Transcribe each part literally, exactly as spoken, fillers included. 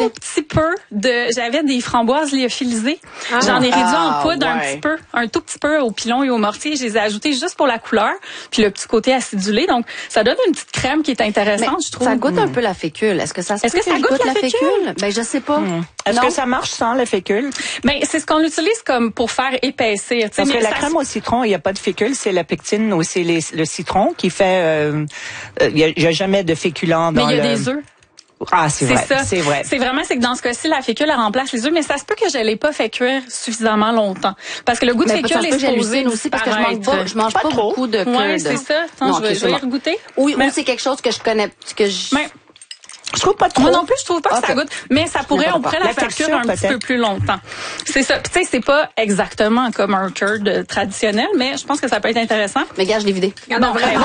tout petit peu de... J'avais des framboises lyophilisées. Ah. J'en ai réduit ah, en poudre ouais. un petit peu, un tout petit peu au pilon et au mortier. Je les ai ajoutées juste pour la couleur, puis le petit côté acidulé. Donc, ça donne une petite crème qui est intéressante, mais je trouve. Ça goûte mmh. un peu la fécule. Est-ce que ça se Est-ce que, que ça goûte, goûte la, la fécule? fécule? Ben, je sais pas. Mmh. Est-ce que ça marche sans la fécule? Ben, c'est ce qu'on utilise comme pour faire épaissir. Parce que la ça... crème au citron, il n'y a pas de fécule, c'est la pectine ou c'est les, le citron qui fait... Euh, il n'y a, a jamais de féculent dans le... Mais il y a le... des œufs. Ah, c'est, c'est vrai, ça. c'est vrai. C'est vraiment, c'est que dans ce cas-ci, la fécule, elle remplace les œufs, mais ça se peut que je l'ai pas fait cuire suffisamment longtemps. Parce que le goût de mais fécule est supposé aussi parce que je mange pas, je mange pas, pas beaucoup de curd. Ouais, c'est ça. Attends, non, je vais, okay, je vais y regoûter. Oui, mais... ou c'est quelque chose que je connais, que je... Mais... Je trouve pas trop. Moi non plus, je trouve pas okay. que ça goûte. Mais ça pourrait, on pourrait la, la faire cuire un petit peu plus longtemps. C'est ça. Puis tu sais, c'est pas exactement comme un curd traditionnel, mais je pense que ça peut être intéressant. Mais gars, je l'ai vidé. Non, ben, voilà.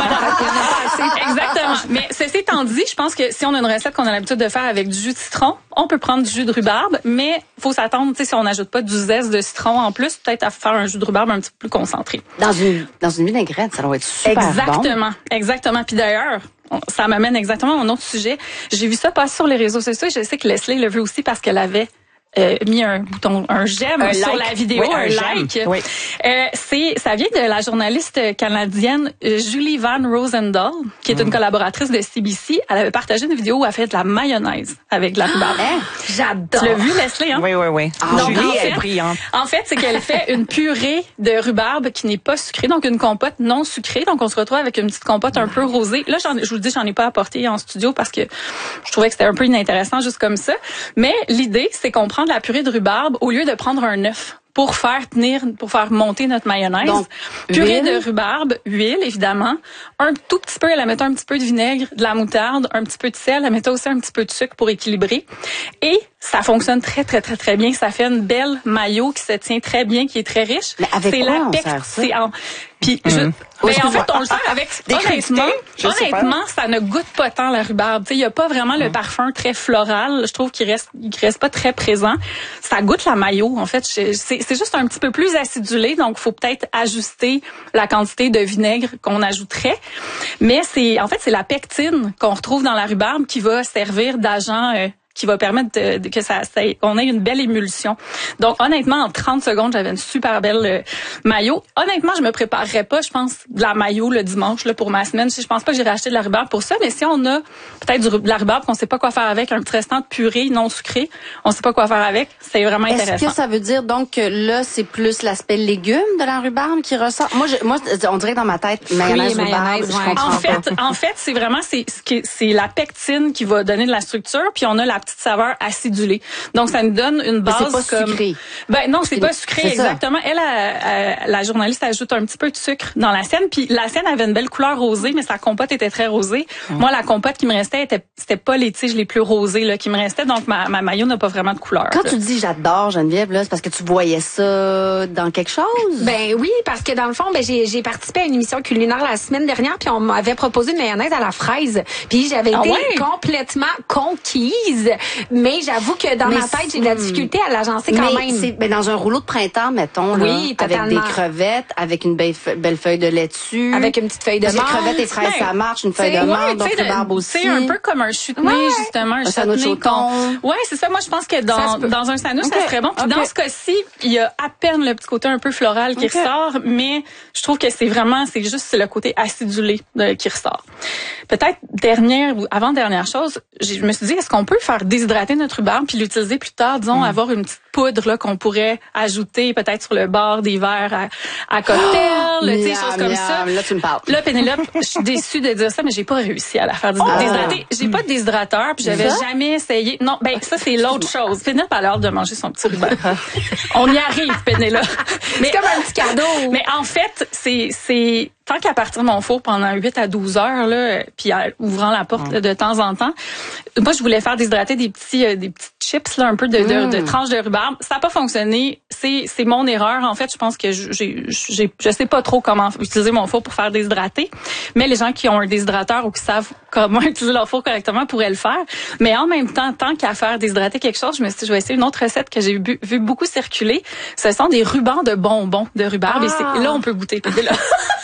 Exactement. Mais ceci étant dit, je pense que si on a une recette qu'on a l'habitude de faire avec du jus de citron, on peut prendre du jus de rhubarbe, mais faut s'attendre, tu sais, si on n'ajoute pas du zeste de citron en plus, peut-être à faire un jus de rhubarbe un petit peu plus concentré. Dans une, dans une vinaigrette, ça doit être super exactement, bon. Exactement. Exactement. Puis d'ailleurs, ça m'amène exactement à un autre sujet. J'ai vu ça passer sur les réseaux sociaux et je sais que Leslie l'a vu aussi parce qu'elle avait euh, mis un bouton, un j'aime un sur like. La vidéo, oui, un, un like. Oui. Euh, c'est, ça vient de la journaliste canadienne Julie Van Rosendahl, qui est mm. une collaboratrice de C B C. Elle avait partagé une vidéo où elle fait de la mayonnaise avec de la rhubarbe. Ah, j'adore. Tu l'as vu, Leslie, hein? Oui, oui, oui. Ah, donc, Julie en fait, est brillante. En fait, c'est qu'elle fait une purée de rhubarbe qui n'est pas sucrée, donc une compote non sucrée. Donc, on se retrouve avec une petite compote un peu rosée. Là, j'en, je vous le dis, j'en ai pas apporté en studio parce que je trouvais que c'était un peu inintéressant juste comme ça. Mais l'idée, c'est qu'on prend de la purée de rhubarbe au lieu de prendre un œuf pour faire tenir, pour faire monter notre mayonnaise. Donc, purée huile. de rhubarbe, huile, évidemment. Un tout petit peu, elle met un petit peu de vinaigre, de la moutarde, un petit peu de sel. Elle met aussi un petit peu de sucre pour équilibrer. Et ça fonctionne très, très, très, très bien. Ça fait une belle mayo qui se tient très bien, qui est très riche. Mais avec c'est quoi la on pec- sert ça? C'est en... Puis, mmh. je... ben, en fait, on le sert avec, des honnêtement, honnêtement, ça ne goûte pas tant la rhubarbe. Tu sais, il y a pas vraiment mmh. le parfum très floral. Je trouve qu'il reste, il reste pas très présent. Ça goûte la mayo, en fait. C'est, c'est juste un petit peu plus acidulé, donc faut peut-être ajuster la quantité de vinaigre qu'on ajouterait. Mais c'est, en fait, c'est la pectine qu'on retrouve dans la rhubarbe qui va servir d'agent, euh, qui va permettre de, de, que ça, ça on ait une belle émulsion. Donc honnêtement, en trente secondes, j'avais une super belle euh, mayo. Honnêtement, je me préparerais pas, je pense, de la mayo le dimanche là pour ma semaine. Je pense pas que j'irai acheter de la rhubarbe pour ça, mais si on a peut-être de la rhubarbe qu'on sait pas quoi faire avec, un petit restant de purée non sucrée, on sait pas quoi faire avec, c'est vraiment intéressant. Est-ce que ça veut dire donc que là c'est plus l'aspect légume de la rhubarbe qui ressort? Moi, je, moi, on dirait dans ma tête mayonnaise oui, rhubarbe. Mayonnaise, ouais. En fait, en fait, c'est vraiment c'est c'est la pectine qui va donner de la structure, puis on a la petite saveur acidulée. Donc ça nous donne une base c'est pas comme sucré. Ben non, c'est pas sucré exactement. Elle a, a, la journaliste ajoute un petit peu de sucre dans la sienne, puis la sienne avait une belle couleur rosée, mais sa compote était très rosée. Mmh. Moi la compote qui me restait était c'était pas les tiges les plus rosées là qui me restaient, donc ma ma mayo n'a pas vraiment de couleur. Quand là. Tu dis j'adore Geneviève là, c'est parce que tu voyais ça dans quelque chose? Ben oui, parce que dans le fond, ben j'ai j'ai participé à une émission culinaire la semaine dernière, puis on m'avait proposé une mayonnaise à la fraise, puis j'avais ah été ouais? complètement conquise. Mais j'avoue que dans mais ma tête, j'ai de la difficulté à l'agencer quand mais même. C'est, ben dans un rouleau de printemps, mettons, oui, là, avec des crevettes, avec une belle, belle feuille de laitue. Avec une petite feuille de menthe. Parce que crevettes et fraises, ça marche, une feuille de menthe, donc rhubarbe aussi. C'est un peu comme un chutney, ouais, justement. Un, un sandwich au thon. Ouais, c'est ça. Moi, je pense que dans, dans un sandwich, okay. ça serait bon. Puis okay. dans ce cas-ci, il y a à peine le petit côté un peu floral qui okay. ressort, mais je trouve que c'est vraiment, c'est juste c'est le côté acidulé de, qui ressort. Peut-être dernière ou avant-dernière chose, je me suis dit, est-ce qu'on peut faire déshydrater notre rhubarbe puis l'utiliser plus tard, disons, mm. avoir une petite poudre là qu'on pourrait ajouter peut-être sur le bord des verres à, à cocktail, oh, tu sais, choses comme ça. Là, tu me parles. Là, Pénélope, je suis déçue de dire ça, mais j'ai pas réussi à la faire déshydrater. Oh. J'ai pas de déshydrateur, puis j'avais ça? jamais essayé. Non, ben ça c'est l'autre chose. Pénélope a l'heure de manger son petit rhubarbe. On y arrive, Pénélope. Mais c'est comme un petit cadeau. Mais en fait, c'est c'est tant qu'à partir de mon four pendant huit à douze heures là, puis en ouvrant la porte là, de temps en temps, moi je voulais faire déshydrater des petits euh, des petites chips là, un peu de, de, de, de tranches de rhubarbe. Ça n'a pas fonctionné. C'est c'est mon erreur en fait. Je pense que j'ai j'ai je sais pas trop comment utiliser mon four pour faire déshydrater, mais les gens qui ont un déshydrateur ou qui savent comment utiliser leur four correctement pourraient le faire. Mais en même temps, tant qu'à faire déshydrater quelque chose, je me suis dit, je vais essayer une autre recette que j'ai vu, vu beaucoup circuler. Ce sont des rubans de bonbons de rhubarbe. Ah. Et c'est, là, on peut goûter.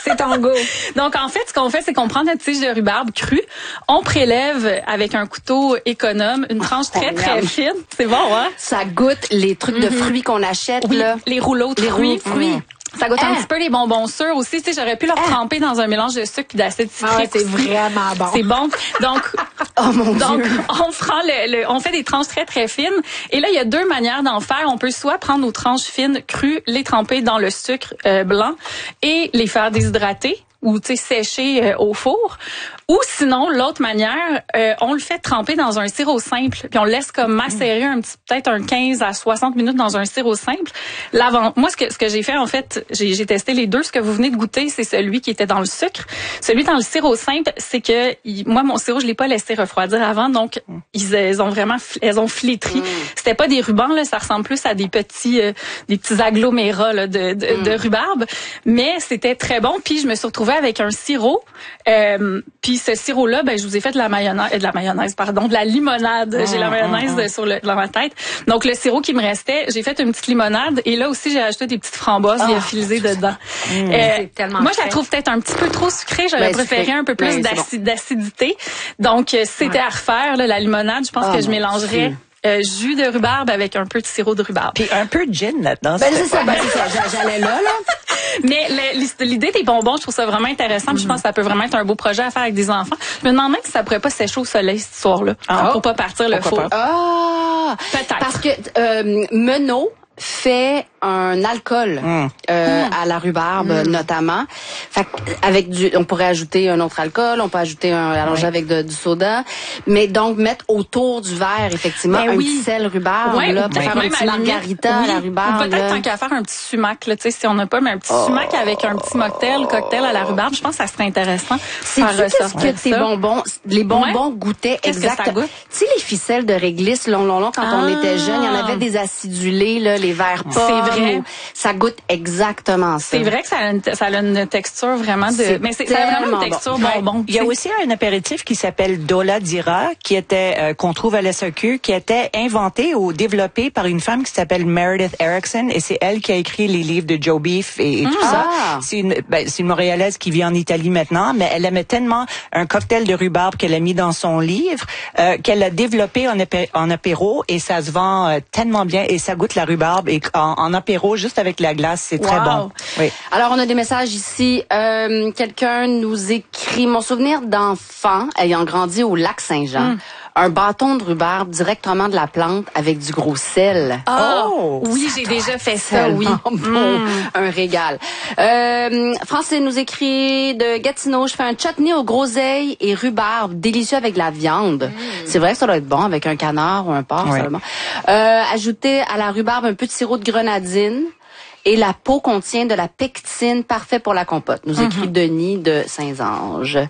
C'est ton go. Donc, en fait, ce qu'on fait, c'est qu'on prend notre tige de rhubarbe crue, on prélève avec un couteau économe une tranche très, Oh, très merde. fine. C'est bon, hein? Ça goûte les trucs de fruits qu'on achète, Oui, là. les rouleaux de Les fruits. rouleaux de fruits. Mm. Ça goûte Ah. un petit peu les bonbons sûrs aussi. Tu sais, j'aurais pu leur tremper dans un mélange de sucre et d'acide citrique. Ah ouais, c'est aussi. vraiment bon. C'est bon. Donc, Oh mon donc Dieu. on prend le, le- on fait des tranches très très fines. Et là, il y a deux manières d'en faire. On peut soit prendre nos tranches fines crues, les tremper dans le sucre euh, blanc et les faire déshydrater ou tu sais sécher euh, au four. Ou sinon, l'autre manière, euh, on le fait tremper dans un sirop simple, puis on le laisse comme macérer un petit, peut-être un quinze à soixante minutes dans un sirop simple. L'avant, moi, ce que ce que j'ai fait en fait, j'ai, j'ai testé les deux. Ce que vous venez de goûter, c'est celui qui était dans le sucre. Celui dans le sirop simple, c'est que il- moi, mon sirop, je l'ai pas laissé refroidir avant, donc ils, elles ont vraiment, fl- elles ont flétri. C'était pas des rubans là, ça ressemble plus à des petits, euh, des petits agglomérats là, de, de, de rhubarbe, mais c'était très bon. Puis je me suis retrouvée avec un sirop, euh, puis ce sirop-là, ben je vous ai fait de la mayonnaise, de la mayonnaise, pardon, de la limonade. J'ai la mayonnaise mm, mm. sur le, dans ma tête. Donc le sirop qui me restait, j'ai fait une petite limonade et là aussi j'ai ajouté des petites framboises lyophilisées dedans. Euh, C'est tellement moi je la frais. trouve peut-être un petit peu trop sucrée. J'aurais Ben, préféré sucré. un peu plus Ben, c'est d'acide- d'acidité. Donc euh, si c'était à refaire là, la limonade, je pense Oh, que je mon mélangerais Dieu. euh, jus de rhubarbe avec un peu de sirop de rhubarbe. Puis un peu de gin là-dedans. Ben, c'est c'est ça, ben, c'est ça. J'a- J'allais là, là. Mais le- l'idée des bonbons, je trouve ça vraiment intéressant. Puis je pense que ça peut vraiment être un beau projet à faire avec des enfants. Je me demande même si ça pourrait pas sécher au soleil ce soir-là, Ah. pour pas partir le Pourquoi four. pas? Ah! Peut-être. Parce que euh, Menot fait un alcool Mm. euh, à la rhubarbe notamment. Fait que, avec du, on pourrait ajouter un autre alcool, on peut ajouter un allongé avec de- du soda, mais donc mettre autour du verre effectivement Ben un oui. petit sel rhubarbe Ouais, là, ou peut-être faire un même petit à la limite, margarita à oui, la ou rhubarbe. peut-être là. tant qu'à faire un petit sumac, là, tu sais, si on n'a pas, mais un petit sumac avec un petit mocktail, cocktail à la rhubarbe, je pense que ça serait intéressant. de Sais-tu faire qu'est-ce ressortir que tes ça. bonbons, les bonbons Ouais. goûtaient Qu'est-ce que ça exactement. goûte? Tu sais les ficelles de réglisse long long long quand on Ah. était jeune, il y en avait des acidulés là, les verres pommes. C'est vrai. ou- Ça goûte exactement ça. C'est vrai que ça a une, ça a une texture vraiment de, C'est mais c'est, ça a vraiment tellement une texture bon. bonbon. Il y a tu sais. aussi un apéritif qui s'appelle Dola Dira, qui était euh, qu'on trouve à la S A Q, qui était inventé ou développé par une femme qui s'appelle Meredith Erickson, et c'est elle qui a écrit les livres de Joe Beef et, et tout ça. Ah. C'est une, ben, c'est une Montréalaise qui vit en Italie maintenant, mais elle aimait tellement un cocktail de rhubarbe qu'elle a mis dans son livre, euh, qu'elle a développé en, apé- en apéro, et ça se vend euh, tellement bien, et ça goûte la rhubarbe, et en, en apéro juste avec la glace, c'est très Wow. bon. Oui. Alors, on a des messages ici. Euh, quelqu'un nous écrit, mon souvenir d'enfant ayant grandi au lac Saint-Jean, un bâton de rhubarbe directement de la plante avec du gros sel. Ah, Oh! oui, j'ai déjà fait ça, oui. Tellement bon, un régal. Euh, Francine nous écrit de Gatineau, je fais un chutney aux groseilles et rhubarbe, délicieux avec de la viande. C'est vrai que ça doit être bon avec un canard ou un porc. Ouais. Ça doit être bon. Euh, ajouter à la rhubarbe un peu de sirop de grenadine. Et la peau contient de la pectine, parfait pour la compote. Nous écrit Denis de Saint-Ange.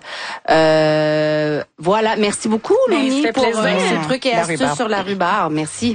Euh, voilà, merci beaucoup, Ben, Louni, ça fait pour plaisir. euh, ces trucs et La astuces rhubarbe. sur la rhubarbe. Merci.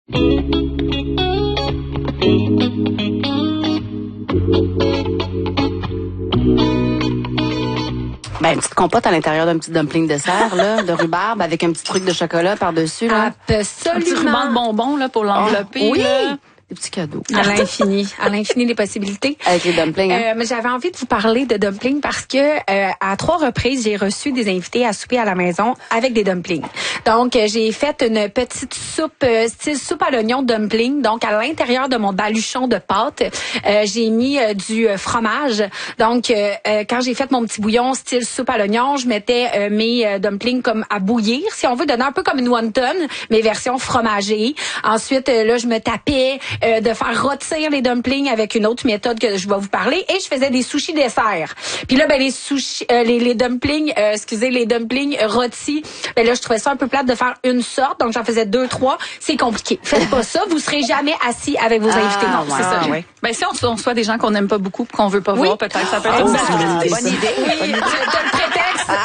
Ben, une petite compote à l'intérieur d'un petit dumpling dessert, là, de rhubarbe avec un petit truc de chocolat par-dessus, là. Un petit ruban de Absolument. bonbons là pour l'envelopper. oui! là. Des petits cadeaux. À l'infini, à l'infini des possibilités. Avec les dumplings, hein. Euh, mais j'avais envie de vous parler de dumplings parce que euh, à trois reprises, j'ai reçu des invités à souper à la maison avec des dumplings. Donc, euh, j'ai fait une petite soupe, euh, style soupe à l'oignon dumpling. Donc, à l'intérieur de mon baluchon de pâte, euh, j'ai mis euh, du euh, fromage. Donc, euh, euh, quand j'ai fait mon petit bouillon style soupe à l'oignon, je mettais euh, mes euh, dumplings comme à bouillir, si on veut, donner un peu comme une wonton, mais version fromagée. Ensuite, euh, là, je me tapais euh, de faire rôtir les dumplings avec une autre méthode que je vais vous parler, et je faisais des sushis desserts. Puis là, ben les sushis, euh, les, les dumplings, euh, excusez, les dumplings rôtis, ben là, je trouvais ça un peu plate de faire une sorte, donc j'en faisais deux, trois. C'est compliqué. Faites pas ça, vous serez jamais assis avec vos Ah, invités. Non, ouais. c'est ça. Ah, oui. Ben si on, on soit des gens qu'on n'aime pas beaucoup, qu'on veut pas Oui. voir, peut-être ça peut être Oh, une c'est belle une idée. bonne idée. Oui, je donne prétexte.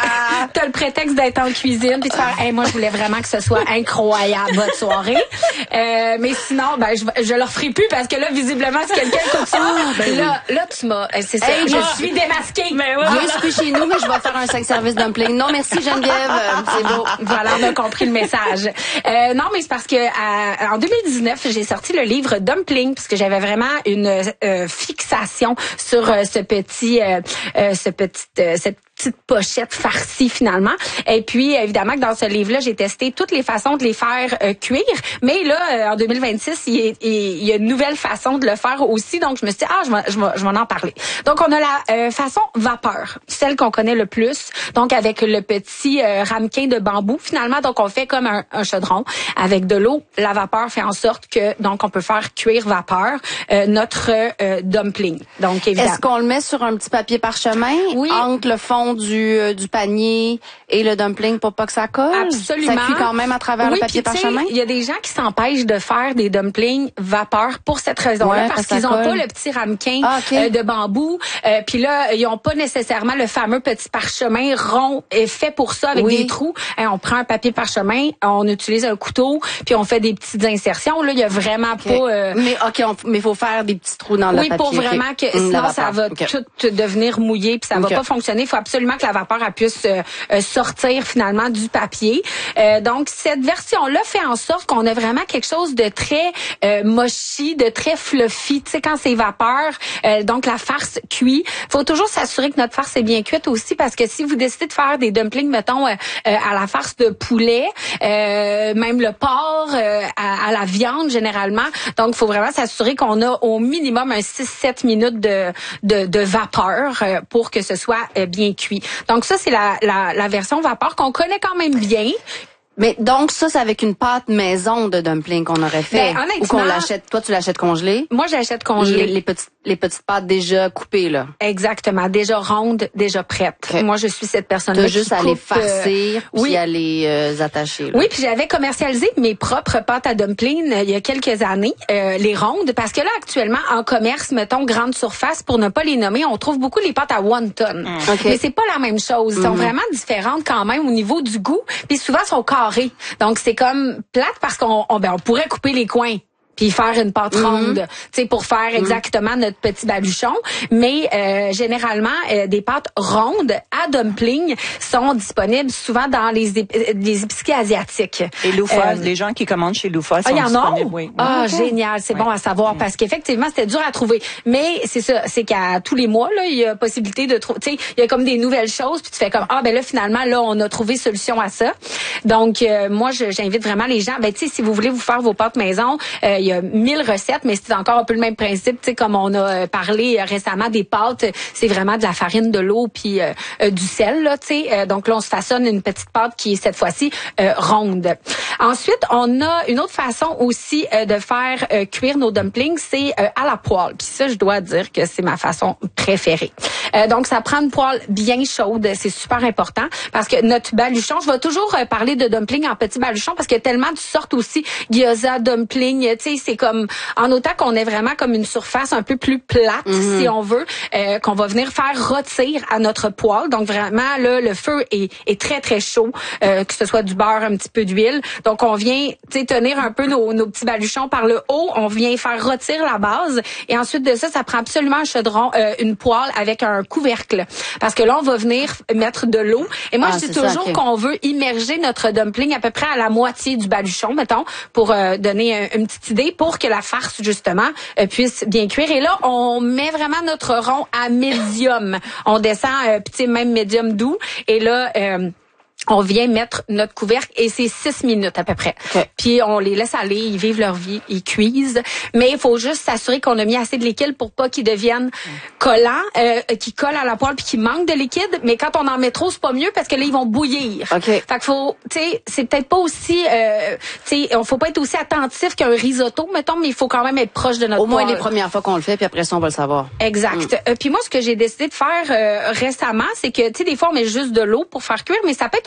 t'as le prétexte d'être en cuisine puis de faire, hey, moi, je voulais vraiment que ce soit incroyable votre soirée. Euh, mais sinon, ben, je, je leur ferai plus parce que là, visiblement, si quelqu'un écoute ça, Ah, ben là, là, tu m'as, c'est ça, Hey, je ah. suis démasquée. Mais ouais. Je suis chez nous, mais je vais faire un cinq services dumpling. Non, merci Geneviève. C'est beau. Voilà, on a compris le message. Euh, non, mais c'est parce que à, en deux mille dix-neuf, j'ai sorti le livre Dumpling parce que j'avais vraiment une euh, fixation sur euh, ce petit, euh, euh, ce petit, euh, cette petite pochette farcie finalement. Et puis évidemment que dans ce livre-là, j'ai testé toutes les façons de les faire euh, cuire. Mais là, euh, en deux mille vingt-six, il y, a, il y a une nouvelle façon de le faire aussi. Donc je me suis dit ah, je vais, je vais, je vais en parler. Donc on a la euh, façon vapeur, celle qu'on connaît le plus. Donc avec le petit euh, ramequin de bambou finalement. Donc on fait comme un, un chaudron avec de l'eau. La vapeur fait en sorte que donc on peut faire cuire vapeur euh, notre euh, dumpling. Donc évidemment. Est-ce qu'on le met sur un petit papier parchemin Oui. entre le fond du euh, du panier et le dumpling pour pas que ça colle? Absolument. Ça cuit quand même à travers oui, le papier puis, parchemin? Il y a des gens qui s'empêchent de faire des dumplings vapeur pour cette raison-là, Ouais, parce parce que qu'ils ça n'ont colle. pas le petit ramequin Ah, ok. euh, de bambou. Euh, puis là, ils n'ont pas nécessairement le fameux petit parchemin rond et fait pour ça avec Oui. des trous. Hein, on prend un papier parchemin, on utilise un couteau, puis on fait des petites insertions. Là, il y a vraiment Ok. pas... euh, Mais ok, on, mais faut faire des petits trous dans le oui, papier. pour vraiment ok. que Hum, la sinon ça vapeur. va Ok. tout devenir mouillé puis ça Ok. va pas fonctionner. Il faut absolument que la vapeur elle puisse euh, euh, sortir finalement du papier. Euh, donc cette version-là fait en sorte qu'on a vraiment quelque chose de très euh, mochi, de très fluffy. Tu sais quand c'est vapeur, euh, donc la farce cuit. Faut toujours s'assurer que notre farce est bien cuite aussi parce que si vous décidez de faire des dumplings, mettons euh, euh, à la farce de poulet, euh, même le porc, euh, à, à la viande généralement. Donc il faut vraiment s'assurer qu'on a au minimum un six sept minutes de de, de vapeur euh, pour que ce soit euh, bien cuit. Donc ça c'est la, la la version vapeur qu'on connaît quand même bien. Mais donc ça, c'est avec une pâte maison de dumpling qu'on aurait fait. Ben, honnêtement- ou qu'on l'achète. Toi, tu l'achètes congelé. Moi j'achète congelé. Les, les petites les petites pâtes déjà coupées là. Exactement, déjà ronde, déjà prête. Okay. Moi je suis cette personne-là T'as qui juste à les coupe, euh, farcir oui. puis à les euh, attacher. Là. Oui, puis j'avais commercialisé mes propres pâtes à dumpling euh, il y a quelques années, euh, les rondes, parce que là actuellement en commerce, mettons grande surface, pour ne pas les nommer, on trouve beaucoup les pâtes à wonton. Mm. Okay. Mais c'est pas la même chose. Elles sont Mm-hmm. vraiment différentes quand même au niveau du goût, puis souvent sont carrées. Donc c'est comme plate parce qu'on on, ben, on pourrait couper les coins puis faire une pâte ronde, mm-hmm. tu sais, pour faire exactement mm-hmm. notre petit baluchon. Mais euh, généralement, euh, des pâtes rondes à dumpling sont disponibles souvent dans les, ép- les épiceries asiatiques. Et Loufas, Euh, les gens qui commandent chez Loufas sont Ah, il y en a? disponibles, oui. Ah, Oui. génial. C'est Oui. bon à savoir parce qu'effectivement, c'était dur à trouver. Mais c'est ça, c'est qu'à tous les mois, là, il y a possibilité de trouver, tu sais, il y a comme des nouvelles choses puis tu fais comme, ah, ben là, finalement, là, on a trouvé solution à ça. Donc, euh, moi, je, j'invite vraiment les gens, ben, tu sais, si vous voulez vous faire vos pâtes maison, euh, il y a mille recettes, mais c'est encore un peu le même principe, tu sais, comme on a euh, parlé euh, récemment des pâtes, c'est vraiment de la farine, de l'eau puis euh, euh, du sel, là, tu sais. Euh, donc là, on se façonne une petite pâte qui est cette fois-ci euh, ronde. Ensuite, on a une autre façon aussi euh, de faire euh, cuire nos dumplings, c'est euh, à la poêle. Puis ça, je dois dire que c'est ma façon préférée. Euh, donc, ça prend une poêle bien chaude, c'est super important parce que notre baluchon, je vais toujours euh, parler de dumpling en petit baluchon parce qu'il y a tellement de sortes aussi, gyoza, dumpling, tu sais, c'est comme en autant qu'on ait vraiment comme une surface un peu plus plate, mm-hmm. si on veut, euh, qu'on va venir faire rôtir à notre poêle. Donc vraiment là, le feu est, est très très chaud, euh, que ce soit du beurre, un petit peu d'huile. Donc on vient, tu sais, tenir un peu nos, nos petits baluchons par le haut, on vient faire rôtir la base et ensuite de ça, ça prend absolument un chaudron, euh, une poêle avec un couvercle, parce que là on va venir mettre de l'eau. Et moi Ah, je dis c'est toujours ça, okay. qu'on veut immerger notre dumpling à peu près à la moitié du baluchon, mettons, pour euh, donner un, une petite idée, pour que la farce justement euh, puisse bien cuire. Et là, on met vraiment notre rond à médium. On descend, euh, petit même médium doux. Et là, euh, on vient mettre notre couvercle et c'est six minutes à peu près. Okay. Puis on les laisse aller, ils vivent leur vie, ils cuisent. Mais il faut juste s'assurer qu'on a mis assez de liquide pour pas qu'ils deviennent collants, euh, qu'ils collent à la poêle puis qu'ils manquent de liquide. Mais quand on en met trop, c'est pas mieux parce que là, ils vont bouillir. Okay. Fait que faut, tu sais, c'est peut-être pas aussi, euh, tu sais, on faut pas être aussi attentif qu'un risotto, mettons, mais il faut quand même être proche de notre Au moins poêle. les premières fois qu'on le fait, puis après ça, on va le savoir. Exact. Mm. Euh, puis moi, ce que j'ai décidé de faire euh, récemment, c'est que, tu sais, des fois, on met juste de l'eau pour faire cuire, mais ça peut être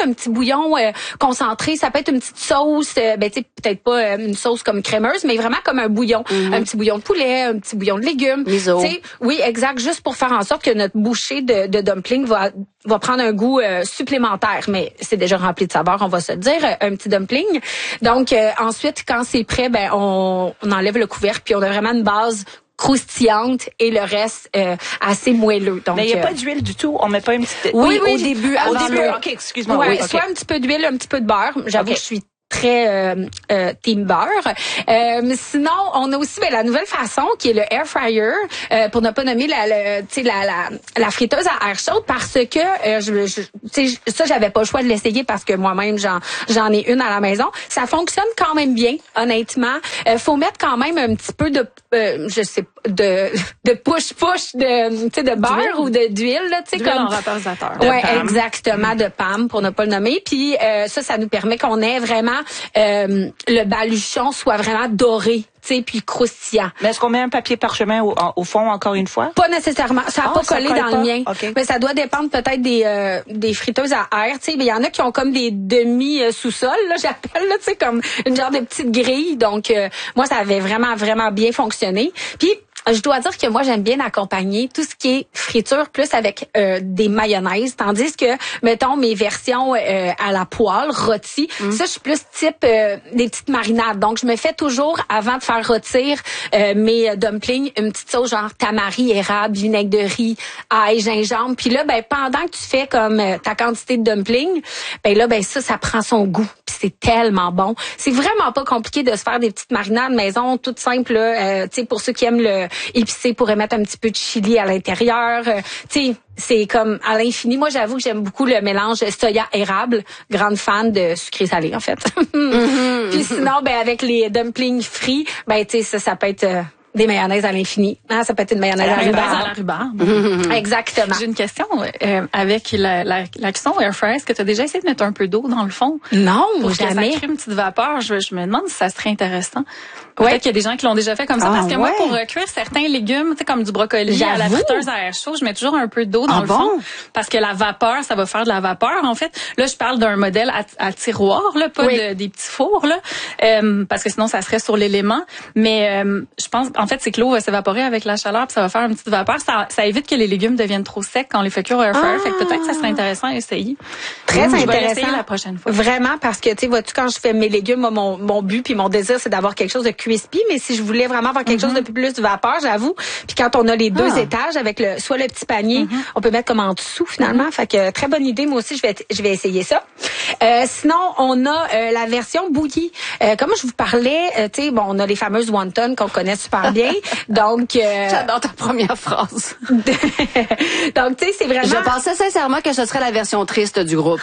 être un petit bouillon euh, concentré, ça peut être une petite sauce, euh, ben tu sais peut-être pas euh, une sauce comme crémeuse, mais vraiment comme un bouillon, mm-hmm. un petit bouillon de poulet, un petit bouillon de légumes. Tu sais, oui, exact, juste pour faire en sorte que notre bouchée de, de dumpling va va prendre un goût euh, supplémentaire, mais c'est déjà rempli de saveur, on va se dire, un petit dumpling. Donc euh, ensuite, quand c'est prêt, ben on, on enlève le couvercle, puis on a vraiment une base croustillante et le reste euh, assez moelleux. Donc, mais il n'y a euh, pas d'huile du tout. On met pas une petite. Oui, oui, au début. Au avant début. Le... Ok, excuse-moi. Ouais, oui, okay. Soit un petit peu d'huile, un petit peu de beurre. J'avoue okay. que je suis très euh, euh, team beurre. Euh, sinon, on a aussi ben, la nouvelle façon qui est le air fryer, euh, pour ne pas nommer la, le, la, la, la friteuse à air chaude, parce que euh, je, je, ça, j'avais pas le choix de l'essayer parce que moi-même, j'en, j'en ai une à la maison. Ça fonctionne quand même bien, honnêtement. Euh, faut mettre quand même un petit peu de, euh, je sais de de push-push de, tu sais, de beurre ou de d'huile, là, tu sais, comme en vaporisateur. Ouais, exactement, de P A M, pour ne pas le nommer. Puis euh, ça, ça nous permet qu'on ait vraiment euh, le baluchon soit vraiment doré, tu sais, puis croustillant. Mais est-ce qu'on met un papier parchemin au, au fond encore une fois? Pas nécessairement. Ça n'a oh, pas collé dans pas. le mien. Okay. Mais ça doit dépendre peut-être des euh, des friteuses à air. Tu sais, il y en a qui ont comme des demi sous-sol, là, j'appelle, là, tu sais, comme une genre de petite grille. Donc euh, moi, ça avait vraiment vraiment bien fonctionné. Puis je dois dire que moi, j'aime bien accompagner tout ce qui est friture plus avec euh, des mayonnaises, tandis que, mettons, mes versions euh, à la poêle, rôties, mm. ça, je suis plus type euh, des petites marinades. Donc, je me fais toujours, avant de faire rôtir euh, mes dumplings, une petite sauce genre tamari, érable, vinaigre de riz, ail, gingembre. Puis là, ben pendant que tu fais comme euh, ta quantité de dumplings, ben là, ben ça, ça prend son goût. Puis c'est tellement bon. C'est vraiment pas compliqué de se faire des petites marinades maison, toutes simples, euh, tu sais, pour ceux qui aiment le épicé, pourrait mettre un petit peu de chili à l'intérieur. Euh, tu sais, c'est comme à l'infini. Moi, j'avoue que j'aime beaucoup le mélange soya érable. Grande fan de sucré salé, en fait. Mm-hmm. Puis sinon, ben avec les dumplings frits, ben tu sais, ça, ça peut être euh, des mayonnaises à l'infini. Hein, ça peut être une mayonnaise à la rhubarbe. à la rhubarbe. Mm-hmm. Exactement. J'ai une question euh, avec la, la, la cuisson air fryer. Est-ce que tu as déjà essayé de mettre un peu d'eau dans le fond? Non, pour jamais. Que ça crée une petite vapeur. Je, je me demande si ça serait intéressant. Peut-être ouais. qu'il y a des gens qui l'ont déjà fait comme ça, ah, parce que ouais. moi, pour euh, cuire certains légumes, tu sais, comme du brocoli J'avoue. à la friteuse à air chaud, je mets toujours un peu d'eau dans ah, le fond, bon? parce que la vapeur, ça va faire de la vapeur. En fait, là, je parle d'un modèle à, à tiroir, là, pas oui. de, des petits fours, là, euh, parce que sinon, ça serait sur l'élément. Mais euh, je pense, en fait, c'est que l'eau va s'évaporer avec la chaleur, puis ça va faire une petite vapeur. Ça, ça évite que les légumes deviennent trop secs quand on les fait cuire au air fryer. Ah. Fait que peut-être que ça serait intéressant à essayer. Très mmh, intéressant. Je vais essayer la prochaine fois. Vraiment, parce que, tu sais, vois-tu, quand je fais mes légumes, moi, mon, mon but puis mon désir, c'est d'avoir quelque chose de crispy, mais si je voulais vraiment avoir quelque mm-hmm. chose de plus de vapeur, j'avoue. Puis quand on a les deux ah. étages avec le soit le petit panier, mm-hmm. on peut mettre comme en dessous finalement. Mm-hmm. Fait que très bonne idée. Moi aussi, je vais je vais essayer ça. Euh, sinon, on a euh, la version bouillie. Euh, comme je vous parlais, euh, tu sais, bon, on a les fameuses wonton qu'on connaît super bien. Donc, euh, j'adore ta première phrase. Donc, tu sais, c'est vraiment. Je pensais sincèrement que ce serait la version triste du groupe.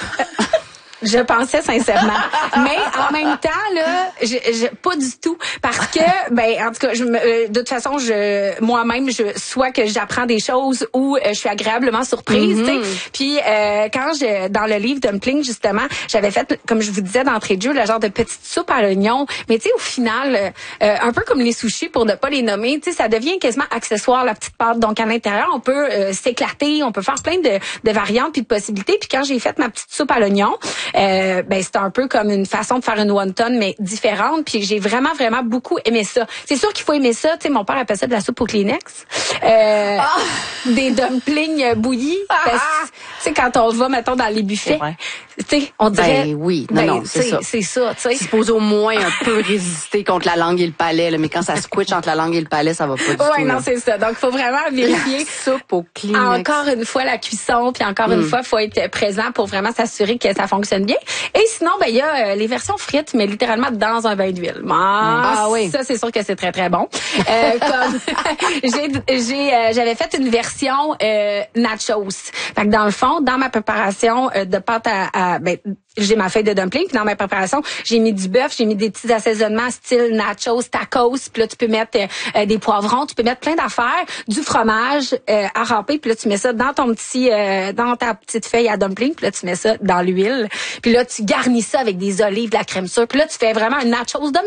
Je pensais sincèrement, mais en même temps là, je, je pas du tout, parce que ben en tout cas, je me, euh, de toute façon, je moi-même, je soit que j'apprends des choses ou euh, je suis agréablement surprise, mm-hmm. tu sais. Puis euh, quand je dans le livre Dumpling justement, j'avais fait, comme je vous disais d'entrée de jeu, le genre de petite soupe à l'oignon, mais tu sais au final, euh, un peu comme les sushis pour ne pas les nommer, tu sais, ça devient quasiment accessoire la petite pâte. Donc à l'intérieur, on peut euh, s'éclater, on peut faire plein de, de variantes puis de possibilités. Puis quand j'ai fait ma petite soupe à l'oignon, Euh, ben c'est un peu comme une façon de faire une wonton mais différente, puis j'ai vraiment vraiment beaucoup aimé ça. C'est sûr qu'il faut aimer ça, tu sais, mon père appelle ça de la soupe au Kleenex. Euh, ah! Des dumplings bouillis. Ah! Tu sais, quand on va mettons dans les buffets, tu sais, on dirait ben oui, non ben, non, c'est ça. C'est ça, tu sais. C'est supposé au moins un peu résister contre la langue et le palais là, mais quand ça squitche entre la langue et le palais, ça va pas du ouais, tout. Ouais, non, là. c'est ça. Donc faut vraiment vérifier la soupe au Kleenex. Encore une fois la cuisson, puis encore mm. une fois, faut être présent pour vraiment s'assurer que ça fonctionne bien. Et sinon, ben il y a euh, les versions frites, mais littéralement dans un bain d'huile. Ah, ah oui. Ça, c'est sûr que c'est très très bon. Euh, comme j'ai j'ai euh, j'avais fait une version euh, nachos. Fait que dans le fond, dans ma préparation euh, de pâte à, à ben j'ai ma feuille de dumpling, puis dans ma préparation, j'ai mis du bœuf, j'ai mis des petits assaisonnements style nachos, tacos, puis là tu peux mettre euh, des poivrons, tu peux mettre plein d'affaires, du fromage euh, à râper, puis là tu mets ça dans ton petit euh, dans ta petite feuille à dumpling, puis là tu mets ça dans l'huile, puis là tu garnis ça avec des olives, de la crème sûre, puis là tu fais vraiment un nachos dumpling.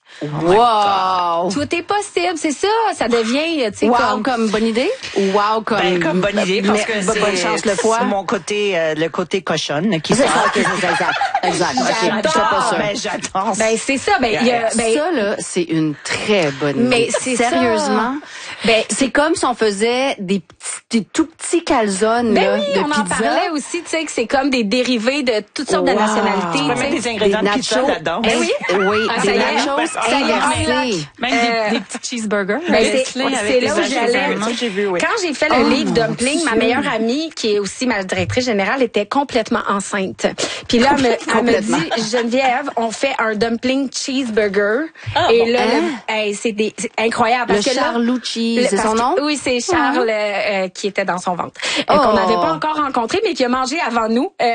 Wow! Tout est possible, c'est ça. Ça devient, tu sais, Wow, comme... comme bonne idée? Ou wow, comme... Ben, comme bonne idée, parce que c'est, bonne chance le foie. c'est mon côté, euh, le côté cochonne qui C'est sort. ça, ok, c'est ça, exact. Exact. Ok, J'adore, j'étais pas sûre. ben, j'adore. Ben, c'est ça. Ben, il y a, ben, ça, là, c'est une très bonne idée. Mais c'est Sérieusement? Ben, c'est comme si on faisait des petits, des tout petits calzones, ben là, oui, de on pizza. en parlait aussi, tu sais, que c'est comme des dérivés de toutes sortes Wow. de nationalités. Tu peux tu sais. mettre des ingrédients de pizza là-dedans. Ben oui. Oui, Ah, des ça y est. nachos Ça y est, inversés. Même Euh, des, des petits cheeseburgers. Ben, avec c'est plein avec c'est des là où j'allais. assaisonnements. Ça, j'ai vu, oui. Quand j'ai fait le Oh, livre mon Dumpling, ma Dieu. meilleure amie, qui est aussi ma directrice générale, était complètement enceinte. Puis là, elle me, elle me Complètement. dit, Geneviève, on fait un dumpling cheeseburger. Ah, et bon. là, Hein? le- hey, c'est des- c'est incroyable. Le Parce que là, Charlouchi, le- c'est parce son que- nom? Oui, c'est Charles euh, euh, qui était dans son ventre. Euh, Oh. Qu'on n'avait pas encore rencontré, mais qui a mangé avant nous euh,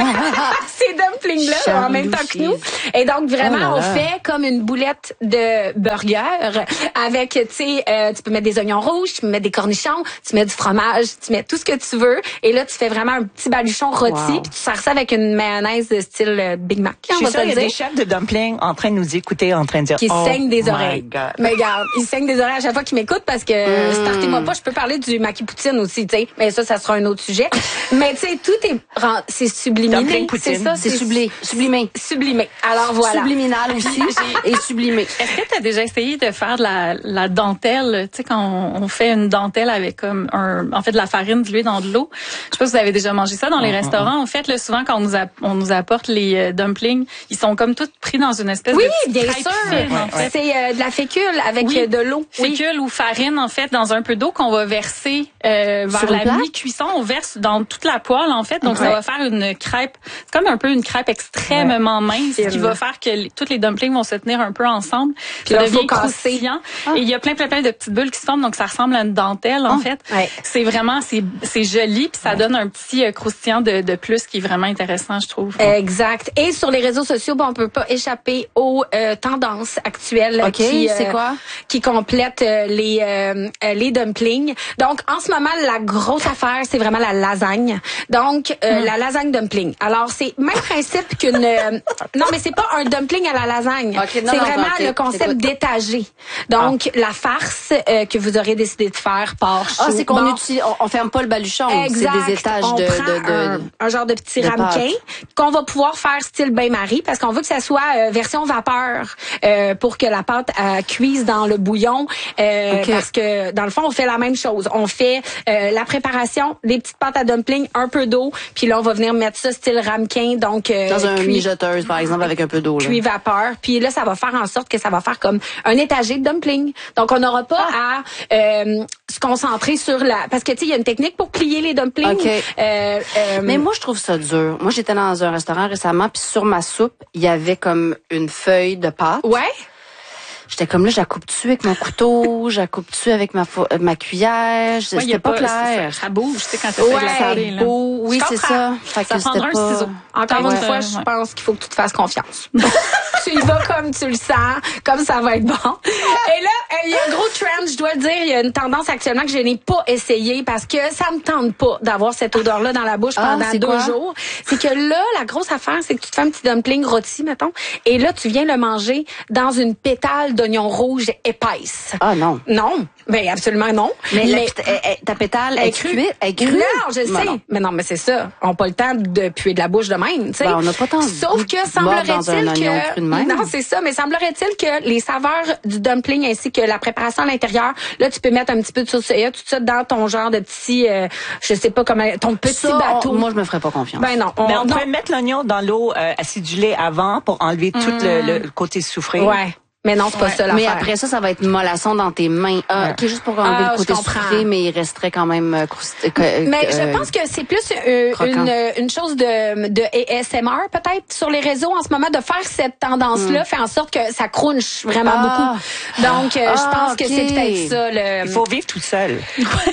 ces dumplings-là en même temps que nous. Et donc, vraiment, Oh là on là. fait comme une boulette de burger avec, tu sais, euh, tu peux mettre des oignons rouges, tu peux mettre des cornichons, tu mets du fromage, tu mets tout ce que tu veux. Et là, tu fais vraiment un petit baluchon rôti, Wow. puis tu sers ça avec une mayonnaise de style euh, Big Mac. Je on suis va sûre te qu'il y le a des dire. chefs de dumpling en train de nous écouter, en train de dire Qui oh saignent des my oreilles. God. Mais regarde, ils saignent des oreilles à chaque fois qu'ils m'écoutent parce que Mm. startez-moi pas, je peux parler du maki poutine aussi, tu sais. Mais ça, ça sera un autre sujet. Mais tu sais, tout est ren- c'est sublimé. Dumpling poutine. C'est ça, C'est sublimé. Sublimé. Sublimé. Alors voilà. Subliminal aussi et sublimé. Est-ce que tu as déjà essayé de faire de la, la dentelle, tu sais, quand on, on fait une dentelle avec comme un, en fait, de la farine diluée dans de l'eau? Je sais pas si vous avez déjà mangé ça dans les restaurants. En fait, là, souvent, quand on nous, a, on nous apporte les euh, dumplings, ils sont comme tous pris dans une espèce Oui, de petite bien crêpe sûr. fine, en fait. C'est euh, de la fécule avec Oui. euh, de l'eau. Oui. Fécule ou farine, en fait, dans un peu d'eau qu'on va verser euh, vers Sur une la plaque? mi-cuisson. On verse dans toute la poêle, en fait. Donc, Ouais. ça va faire une crêpe. C'est comme un peu une crêpe extrêmement mince qui va faire que les, toutes les dumplings vont se tenir un peu ensemble. Puis ça là, faut devient casser. croustillant. Et il y a plein, plein, plein de petites bulles qui se forment. Donc, ça ressemble à une dentelle, en fait. Ouais. C'est vraiment, c'est, c'est joli. Puis ça donne un petit euh, croustillant de, de plus qui est vraiment intéressant, je trouve. Exact. Et sur les réseaux sociaux, bon, on peut pas échapper aux euh, tendances actuelles OK, qui euh, c'est quoi? qui complètent euh, les euh, euh, les dumplings. Donc en ce moment, la grosse affaire, c'est vraiment la lasagne. Donc euh, la lasagne dumpling. Alors c'est même principe qu'une euh, non, mais c'est pas un dumpling à la lasagne. OK, c'est non, non, vraiment OK, le concept j'écoute. d'étagé. Donc la farce euh, que vous aurez décidé de faire part Ah, chaud. c'est qu'on Bon. utilise, on, on ferme pas le baluchon. Exact. C'est des étages on de, prend de, de, un, un genre de petit de ramequin qu'on va pouvoir faire style bain-marie parce qu'on veut que ça soit euh, version vapeur euh, pour que la pâte euh, cuise dans le bouillon euh, OK. parce que dans le fond on fait la même chose. On fait euh, la préparation, des petites pâtes à dumpling, un peu d'eau, puis là on va venir mettre ça style ramequin donc euh, dans un cuit- mijoteuse, par exemple, avec un peu d'eau. là. cuit vapeur. Puis là, ça va faire en sorte que ça va faire comme un étagé de dumpling. Donc, on n'aura pas à euh, se concentrer sur la... Parce que, tu sais, il y a une technique pour plier les dumplings. OK. Euh, euh, Mais moi, je trouve ça dur. Moi, j'étais dans un restaurant récemment, puis sur ma soupe, il y avait comme une feuille de pâte. Ouais. J'étais comme là, je la coupe-tu avec mon couteau, je la coupe-tu avec ma, fo- euh, ma cuillère, Ouais, y a c'était pas, c'est clair. Ça, ça bouge, tu sais, quand tu fais de Ouais, la Ça salée, là. beau, oui, Je c'est comprends. ça. Fait Ça que prendra c'était un pas... ciseau. Encore Ouais, une fois, ouais. je pense qu'il faut que tu te fasses confiance. Tu y vas comme tu le sens, comme ça va être bon. Et là, euh, il y a un gros trend, je dois le dire, il y a une tendance actuellement que je n'ai pas essayé parce que ça me tente pas d'avoir cette odeur-là dans la bouche Ah, pendant c'est deux quoi? jours. C'est que là, la grosse affaire, c'est que tu te fais un petit dumpling rôti, mettons, et là, tu viens le manger dans une pétale d'oignon rouge épaisse. Ah non. Non, ben absolument non. Mais, la pét- elle- elle- ta pétale Elle est est crue. cuite, elle est crue. Non, je Ben sais. non. Mais non, mais c'est ça. On n'a pas le temps de puer de la bouche de même, tu sais. Ben, on n'a pas tant de Sauf goût que de mordre dans un semblerait-il oignon cru de que même. non, c'est ça, mais semblerait-il que les saveurs du dumpling ainsi que la préparation à l'intérieur, là tu peux mettre un petit peu de sauce soya, tout ça dans ton genre de petit euh, je sais pas comment ton petit Ça, bateau. on- moi, je me ferais pas confiance. Ben non, on, Mais on non. peut mettre l'oignon dans l'eau euh, acidulée avant pour enlever tout le, le côté souffré. Ouais. Mais non, c'est pas ça Mais l'affaire. après ça, ça va être mollasson dans tes mains. Ah, Ouais. OK, juste pour enlever Ah, le côté je comprends. soufflé, mais il resterait quand même euh, croustillant. Mais je pense que c'est plus euh, croquant. une, une chose de, de A S M R peut-être sur les réseaux en ce moment, de faire cette tendance-là fait en sorte que ça crunche vraiment Ah. beaucoup. Donc, euh, Ah, je pense ok. que c'est peut-être ça. Le... Il faut vivre tout seul.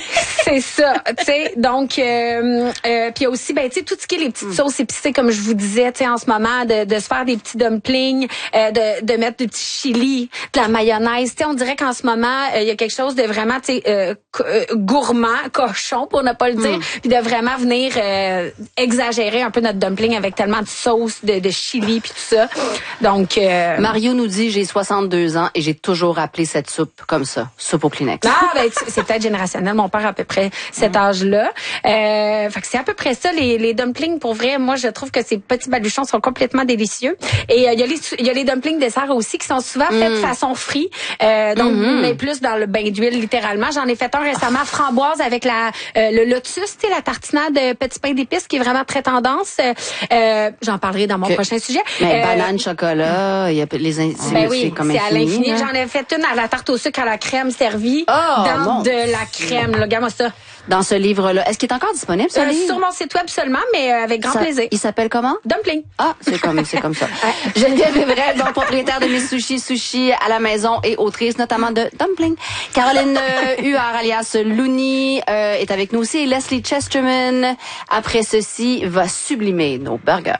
C'est ça, tu sais. Donc, euh, euh, puis il y a aussi, ben, tu sais, tout ce qui est les petites sauces épicées, comme je vous disais, tu sais, en ce moment, de, de se faire des petits dumplings, euh, de, de mettre du petit chili, de la mayonnaise. Tu sais, on dirait qu'en ce moment, il euh, y a quelque chose de vraiment, tu sais, euh, euh, gourmand, cochon, pour ne pas le dire, puis mm. de vraiment venir euh, exagérer un peu notre dumpling avec tellement de sauce, de, de chili, puis tout ça. Donc, euh, Mario nous dit, j'ai soixante-deux ans et j'ai toujours appelé cette soupe comme ça, soupe au Kleenex. Ah, ben, c'est peut-être générationnel. Mon père a à peu près cet âge-là. Euh, fait que c'est à peu près ça, les, les dumplings. Pour vrai, moi, je trouve que ces petits baluchons sont complètement délicieux. Et il euh, y a les il y a les dumplings dessert aussi qui sont souvent faits mm. de façon frite. Euh, donc, mm-hmm. mais plus dans le bain d'huile, littéralement. J'en ai fait un récemment, framboise avec la euh, le lotus, tu sais, la tartinade de petit pain d'épices qui est vraiment très tendance. Euh, j'en parlerai dans mon que, prochain sujet. Mais euh, banane, chocolat, il y a les in- ben oui, c'est comme c'est infini, à l'infini. Hein? J'en ai fait une à la tarte au sucre à la crème servie oh, dans bon. de la crème. Là, regarde-moi ça. Dans ce livre-là. Est-ce qu'il est encore disponible, ce euh, livre? Sur mon site web seulement, mais euh, avec grand ça, plaisir. Il s'appelle comment? Dumpling. Ah, c'est comme, c'est comme ça. Geneviève Evrel, bon, propriétaire de Mes Sushis, Sushi à la maison et autrice notamment de Dumpling. Caroline euh, Huard, alias Looney, euh, est avec nous aussi. Et Leslie Chesterman, après ceci, va sublimer nos burgers.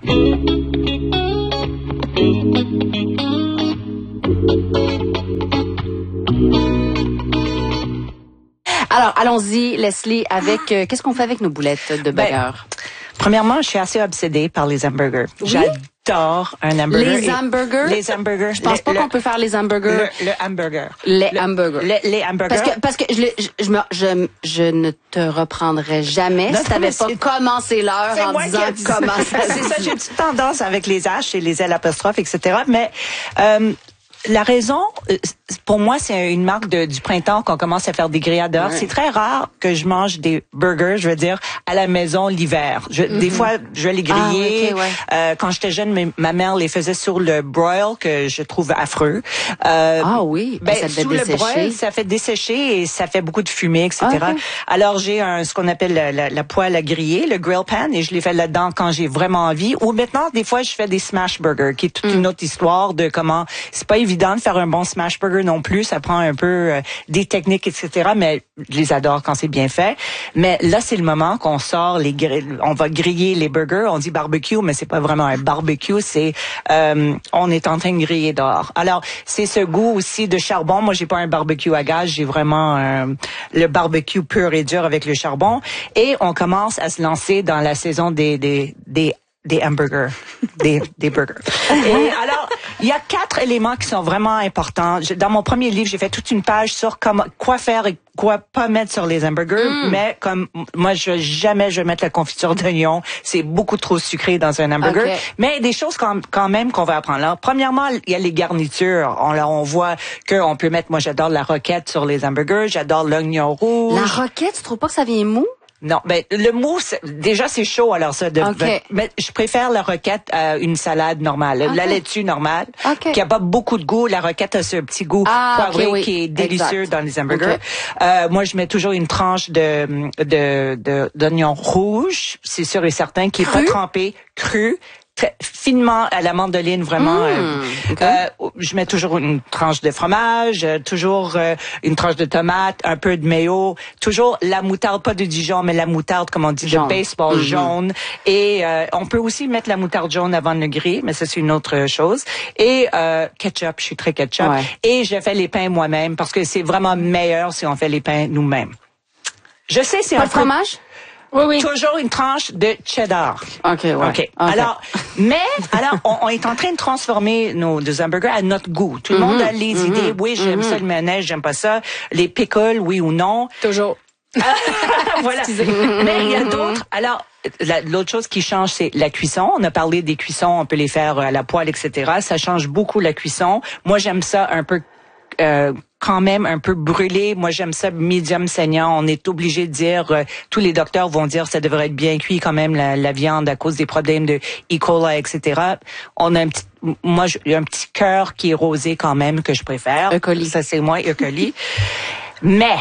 Alors, allons-y, Leslie, avec euh, qu'est-ce qu'on fait avec nos boulettes de burger? Ben, premièrement, je suis assez obsédée par les hamburgers. Oui? J'adore un hamburger. Les hamburgers? Les hamburgers. Je pense le, pas le, qu'on peut faire les hamburgers. Le, le hamburger. Les le, hamburgers. Le, les hamburgers. Parce que, parce que je, je, je, me, je, je ne te reprendrai jamais non, si t'avais pas commencé l'heure en disant comment ça. C'est ça, j'ai une petite tendance avec les H et les L apostrophes, et cetera. Mais, euh, la raison, pour moi, c'est une marque de, du printemps qu'on commence à faire des grillades. Ouais. C'est très rare que je mange des burgers, je veux dire, à la maison l'hiver. Je, mm-hmm. Des fois, je vais les griller. Ah, okay, ouais. euh, quand j'étais jeune, mes, ma mère les faisait sur le broil, que je trouve affreux. Euh, ah oui, ben, ça sous dessécher. le broil, ça fait dessécher et ça fait beaucoup de fumée, et cetera. Okay. Alors, j'ai un ce qu'on appelle la, la, la poêle à griller, le grill pan, et je les fais là-dedans quand j'ai vraiment envie. Ou maintenant, des fois, je fais des smash burgers, qui est toute mm. une autre histoire de comment... C'est pas évident de faire un bon smash burger non plus, ça prend un peu euh, des techniques, et cetera. Mais je les adore quand c'est bien fait. Mais là, c'est le moment qu'on sort les gr- on va griller les burgers. On dit barbecue, mais c'est pas vraiment un barbecue. C'est euh, on est en train de griller dehors. Alors, c'est ce goût aussi de charbon. Moi, j'ai pas un barbecue à gaz, j'ai vraiment euh, le barbecue pur et dur avec le charbon. Et on commence à se lancer dans la saison des des des des hamburgers, des, des burgers. Et alors, il y a quatre éléments qui sont vraiment importants. Dans mon premier livre, j'ai fait toute une page sur comment, quoi faire et quoi pas mettre sur les hamburgers, mm. mais comme moi, je jamais je vais mettre la confiture d'oignon, c'est beaucoup trop sucré dans un hamburger. Okay. Mais des choses quand, quand même qu'on va apprendre. Là, premièrement, il y a les garnitures. On là, on voit que on peut mettre. Moi, j'adore la roquette sur les hamburgers. J'adore l'oignon rouge. La roquette, tu trouves pas que ça vient mou? Non, ben le mou, déjà c'est chaud, alors ça. De, okay. Mais je préfère la roquette à une salade normale, okay. la laitue normale, okay. qui a pas beaucoup de goût. La roquette a ce petit goût ah, poivré okay, oui. qui est délicieux exact. Dans les hamburgers. Okay. Euh, moi, je mets toujours une tranche de de, de d'oignon rouge, c'est sûr et certain, qui est cru? Pas trempé, cru. Très finement à la mandoline, vraiment. Mmh, euh, okay. euh, je mets toujours une tranche de fromage, euh, toujours euh, une tranche de tomate, un peu de mayo, toujours la moutarde, pas de Dijon, mais la moutarde, comme on dit, jaune. De baseball mmh. jaune. Et euh, on peut aussi mettre la moutarde jaune avant de le griller, mais ça, c'est une autre chose. Et euh, ketchup, je suis très ketchup. Ouais. Et je fais les pains moi-même, parce que c'est vraiment meilleur si on fait les pains nous-mêmes. Je sais, c'est pas un de fromage? Oui, oui. Toujours une tranche de cheddar. OK, ouais. OK. okay. Alors, mais, alors, on, on est en train de transformer nos deux hamburgers à notre goût. Tout le mm-hmm. monde a les mm-hmm. idées. Oui, j'aime mm-hmm. ça, le mayonnaise, j'aime pas ça. Les pickles, oui ou non. Toujours. Voilà. Mais il y a d'autres. Alors, la, l'autre chose qui change, c'est la cuisson. On a parlé des cuissons, on peut les faire à la poêle, et cetera. Ça change beaucoup la cuisson. Moi, j'aime ça un peu... Euh, quand même un peu brûlé. Moi, j'aime ça medium saignant. On est obligé de dire, euh, tous les docteurs vont dire ça devrait être bien cuit quand même, la, la viande, à cause des problèmes de E. coli, et cetera. On a un petit, moi, j'ai un petit cœur qui est rosé quand même, que je préfère. E. coli. Ça, c'est moi, E. coli. Mais,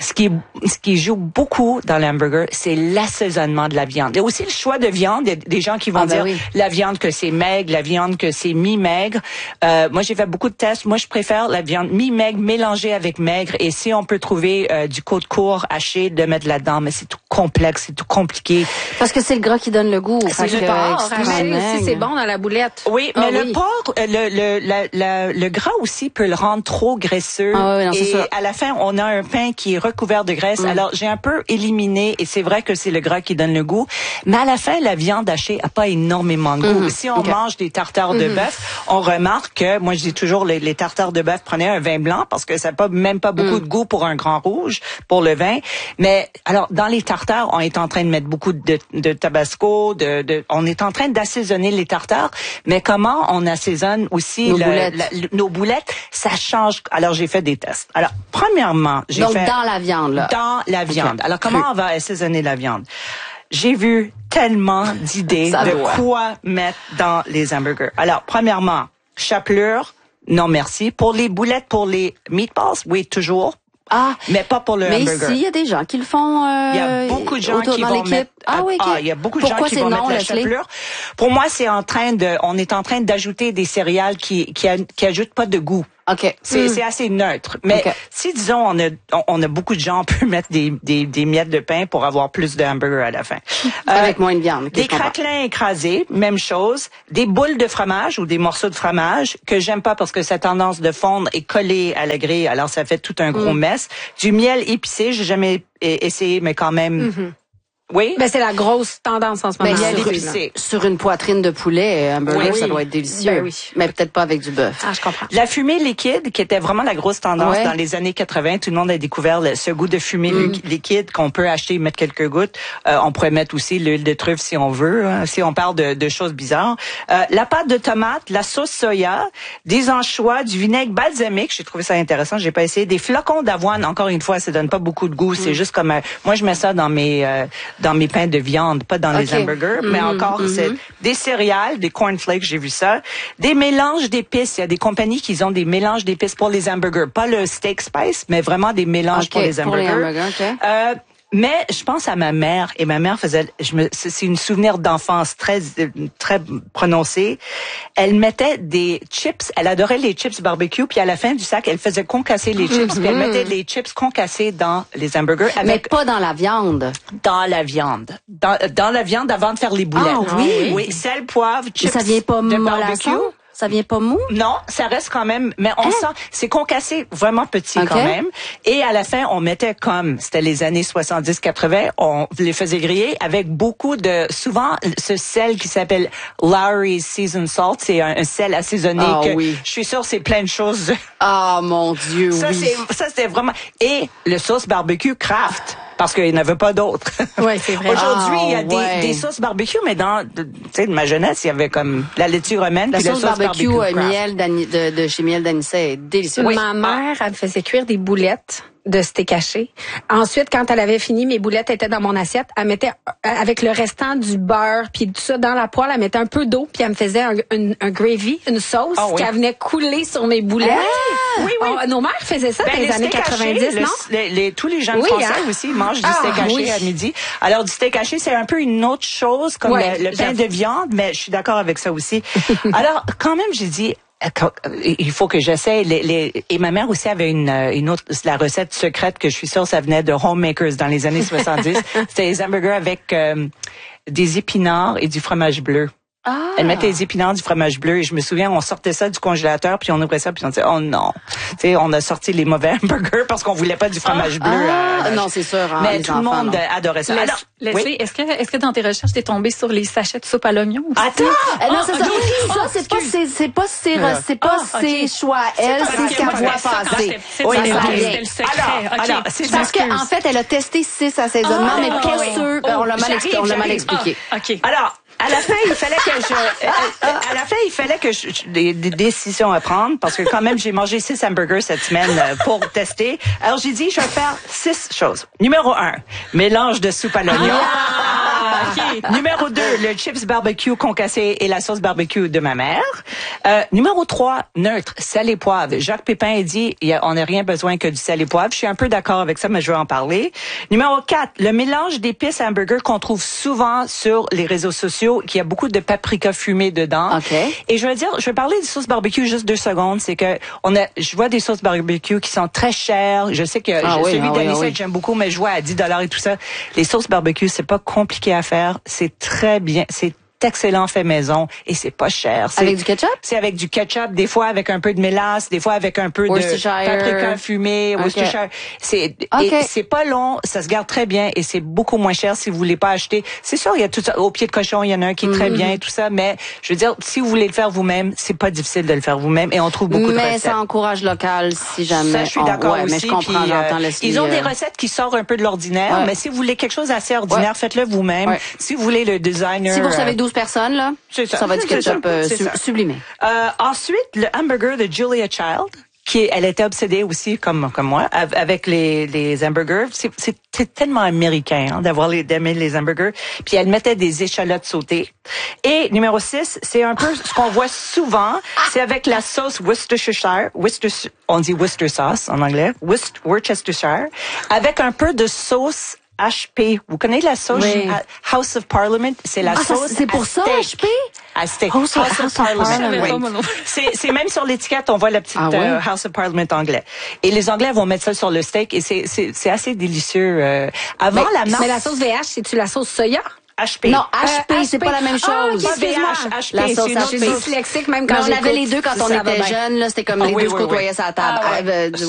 ce qui ce qui joue beaucoup dans l'hamburger, c'est l'assaisonnement de la viande. Il y a aussi le choix de viande. Il y a des gens qui vont ah, ben dire oui. la viande que c'est maigre, la viande que c'est mi-maigre. Euh, moi, j'ai fait beaucoup de tests. Moi, je préfère la viande mi-maigre mélangée avec maigre. Et si on peut trouver euh, du côte court haché, de mettre là-dedans, mais c'est tout complexe, c'est tout compliqué. Parce que c'est le gras qui donne le goût. C'est le porc haché aussi, c'est bon dans la boulette. Oui, mais ah, le oui. porc, le, le, la, la, le gras aussi peut le rendre trop graisseux. Ah, oui, non, et ça. à la fin, on a un pain qui est recouvert de graisse. Mm. Alors, j'ai un peu éliminé, et c'est vrai que c'est le gras qui donne le goût. Mais à la fin, la viande hachée a pas énormément de goût. Mm-hmm. Si on okay. mange des tartares de mm-hmm. bœuf, on remarque que, moi, je dis toujours, les, les tartares de bœuf, prenez un vin blanc parce que ça n'a pas, même pas beaucoup mm. de goût pour un grand rouge, pour le vin. Mais, alors, dans les tartares, on est en train de mettre beaucoup de, de tabasco, de, de, on est en train d'assaisonner les tartares, mais comment on assaisonne aussi nos, le, boulettes. La, le, nos boulettes, ça change. Alors, j'ai fait des tests. Alors, premièrement, j'ai Donc, fait... dans la viande, là. Dans la viande. Okay. Alors, comment on va assaisonner la viande? J'ai vu tellement d'idées de doit. quoi mettre dans les hamburgers. Alors, premièrement, chapelure, non merci. Pour les boulettes, pour les meatballs, oui, toujours. Ah, mais pas pour le mais hamburger. Mais ici, il y a des gens qui le font. Euh, il y a beaucoup de gens qui vont mettre. Ah oui, okay. ah, il y a beaucoup de Pourquoi gens qui vont non, mettre la Leslie? chapelure. Pour moi, c'est en train de, on est en train d'ajouter des céréales qui qui, qui ajoutent pas de goût. Ok. C'est mm. c'est assez neutre. Mais okay. si disons on a on, on a beaucoup de gens, on peut mettre des des des miettes de pain pour avoir plus de hamburger à la fin. Avec euh, moins de viande. Des craquelins écrasés, même chose. Des boules de fromage ou des morceaux de fromage que j'aime pas parce que ça a tendance de fondre et coller à la grille. Alors ça fait tout un gros mm. mess. Du miel épicé, j'ai jamais essayé, mais quand même. Mm-hmm. Oui. Ben c'est la grosse tendance en ce moment. Ben, sur, une, sur une poitrine de poulet, un burger, oui. ça doit être délicieux. Ben oui. Mais peut-être pas avec du bœuf. Ah, je comprends. La fumée liquide, qui était vraiment la grosse tendance ouais. dans les années quatre-vingts, tout le monde a découvert le, ce goût de fumée mm. liquide qu'on peut acheter et mettre quelques gouttes. Euh, on pourrait mettre aussi l'huile de truffe si on veut, hein, si on parle de, de choses bizarres. Euh, la pâte de tomate, la sauce soya, des anchois, du vinaigre balsamique, j'ai trouvé ça intéressant, j'ai pas essayé. Des flocons d'avoine, encore une fois, ça donne pas beaucoup de goût, mm. c'est juste comme un, moi je mets ça dans mes euh, dans mes pains de viande. Pas dans okay. les hamburgers, mm-hmm, mais encore mm-hmm. c'est des céréales, des cornflakes, j'ai vu ça, des mélanges d'épices. Il y a des compagnies qui ont des mélanges d'épices pour les hamburgers, pas le steak spice, mais vraiment des mélanges okay, pour les hamburgers. Pour les hamburgers okay. euh, mais je pense à ma mère et ma mère faisait, je me, c'est une souvenir d'enfance très très prononcé. Elle mettait des chips, elle adorait les chips barbecue, puis à la fin du sac, elle faisait concasser les chips, mm-hmm. puis elle mettait les chips concassés dans les hamburgers. Avec, mais pas dans la viande. Dans la viande, dans, dans la viande avant de faire les boulettes. Ah oui, oui, sel, poivre, chips. Mais ça vient pas de barbecue. Ça vient pas mou? Non, ça reste quand même, mais on hein? sent, c'est concassé vraiment petit okay. quand même. Et à la fin, on mettait comme, c'était les années soixante-dix quatre-vingts, on les faisait griller avec beaucoup de, souvent, ce sel qui s'appelle Lawry's Seasoned Salt, c'est un, un sel assaisonné oh, que, oui. je suis sûre, c'est plein de choses. Ah, oh, mon Dieu, ça, oui. C'est, ça, c'était vraiment, et le sauce barbecue Kraft. Parce qu'il n'y en avait pas d'autres. Oui, c'est vrai. Aujourd'hui, oh, il y a ouais. des, des sauces barbecue, mais dans, tu sais, de ma jeunesse, il y avait comme la laitue romaine, la puis sauce la sauce barbecue, barbecue euh, miel de, de chez Miel d'Anisset est délicieuse. Oui. Ma mère, elle me faisait cuire des boulettes de steak haché. Ensuite, quand elle avait fini, mes boulettes étaient dans mon assiette. Elle mettait avec le restant du beurre puis tout ça dans la poêle, elle mettait un peu d'eau puis elle me faisait un, un, un gravy, une sauce oh, oui. qui venait couler sur mes boulettes. Ah, oui, oui. On, nos mères faisaient ça ben, dans les, les années quatre-vingt-dix, haché, non? Le, les, les, tous les jeunes oui, Français hein? aussi mangent du ah, steak haché oui. à midi. Alors, du steak haché, c'est un peu une autre chose comme ouais, le, le pain de viande, mais je suis d'accord avec ça aussi. Alors, quand même, j'ai dit, il faut que j'essaie. Les, les, et ma mère aussi avait une, une autre, la recette secrète que je suis sûre ça venait de Homemakers dans les années soixante-dix. C'était des hamburgers avec euh, des épinards et du fromage bleu. Ah. Elle mettait les épinards, du fromage bleu, et je me souviens, on sortait ça du congélateur, puis on ouvrait ça, puis on disait, oh non. Tu sais, on a sorti les mauvais hamburgers parce qu'on voulait pas du fromage ah. bleu. Ah. Euh, non, c'est sûr. Hein, mais tout enfants, le monde non. adorait ça. Les, Alors, Leslie, oui? est-ce que, est-ce que dans tes recherches, t'es tombée sur les sachets de soupe à l'oignon aussi? Attends! Ah, non, c'est ah, ça. okay. Ça, c'est pas ses, c'est pas ses, c'est pas ah, ses okay. choix. Elle, c'est ce qu'elle voit passer. Oui, c'était le secret. Alors, okay. alors, c'est parce qu'en fait, elle a testé six assaisonnements, ah, mais pas oui. sûr. Oh, on l'a mal, expli- on l'a mal expliqué. Ah, OK. Alors, à la fin, il fallait que je, à la fin, il fallait que je, des, des décisions à prendre parce que quand même, j'ai mangé six hamburgers cette semaine pour tester. Alors, j'ai dit, je vais faire six choses. Numéro un, mélange de soupe à l'oignon. Ah, OK. Numéro deux, le chips barbecue concassé et la sauce barbecue de ma mère. Euh, numéro trois, neutre, sel et poivre. Jacques Pépin a dit, y a, on n'a rien besoin que du sel et poivre. Je suis un peu d'accord avec ça, mais je vais en parler. Numéro quatre, le mélange d'épices hamburger qu'on trouve souvent sur les réseaux sociaux, qui a beaucoup de paprika fumé dedans. Okay. Et je veux dire, je vais parler des sauces barbecue juste deux secondes. C'est que on a, je vois des sauces barbecue qui sont très chères. Je sais que ah je, oui, celui ah d'Anicette, oui, ah oui. j'aime beaucoup, mais je vois à dix dollars et tout ça. Les sauces barbecue, c'est pas compliqué à faire. C'est très bien. C'est excellent fait maison et c'est pas cher. C'est, avec du ketchup? C'est avec du ketchup, des fois avec un peu de mélasse, des fois avec un peu de paprika fumé, okay. Worcestershire. C'est, okay. et c'est pas long, ça se garde très bien et c'est beaucoup moins cher si vous voulez pas acheter. C'est sûr, il y a tout ça. Au pied de cochon, il y en a un qui est très mm-hmm. bien, tout ça, mais je veux dire, si vous voulez le faire vous-même, c'est pas difficile de le faire vous-même et on trouve beaucoup mais de recettes. Mais ça encourage local si jamais. Ça, je suis d'accord on, ouais, aussi. Mais je comprends, puis, j'entends euh, Ils ont des recettes qui sortent un peu de l'ordinaire, ouais. mais si vous voulez quelque chose d'assez ordinaire, ouais. faites-le vous-même. Ouais. Si vous voulez le designer. Si vous recevez douze personnes, là. C'est ça. Ça va être du ketchup euh, su- sublimé. Euh, ensuite, le hamburger de Julia Child, qui est, elle était obsédée aussi comme comme moi avec les les hamburgers. C'est, c'est tellement américain hein, d'avoir les d'aimer les hamburgers. Puis elle mettait des échalotes sautées. Et numéro six, c'est un peu ce qu'on voit souvent, c'est avec la sauce Worcestershire, Worcester, on dit Worcester sauce en anglais, Worcestershire, avec un peu de sauce H P. Vous connaissez la sauce oui. House of Parliament? C'est la ah, sauce ça, c'est pour ça, H P? À steak. House, House, House of Parliament. Parliament. Oui. C'est, c'est même sur l'étiquette, on voit la petite ah, oui? euh, House of Parliament anglais. Et les Anglais vont mettre ça sur le steak et c'est, c'est, c'est assez délicieux. Euh, avant mais, la marque. Mais la sauce V H, c'est-tu la sauce soya? H P. Non, H P, euh, c'est H P. pas la même chose. Ah, okay, V H, H P, la sauce H P. Je suis dyslexique même quand mais on j'écoute. avait les deux quand on était jeunes, là, c'était comme ah, les oui, deux se oui, côtoyaient oui. sur la table. Ah, ouais. euh,